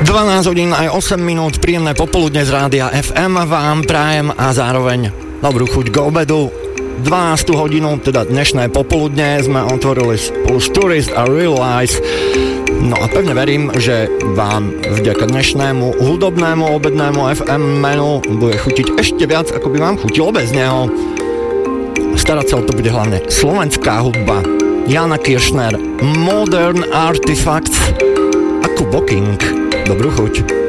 12 hodín aj 8 minút, príjemné popoludne z Rádia FM vám prajem a zároveň dobrú chuť k obedu. 12 hodinu, teda dnešné popoludne, sme otvorili spolu s Tourist a Realize. No a pevne verím, že vám vďaka dnešnému hudobnému obednému FM menu bude chutiť ešte viac, ako by vám chutilo bez neho. Starať sa o to bude hlavne slovenská hudba, Jana Kiršner, Modern Artifacts a Kubo King. Dobrú chuť.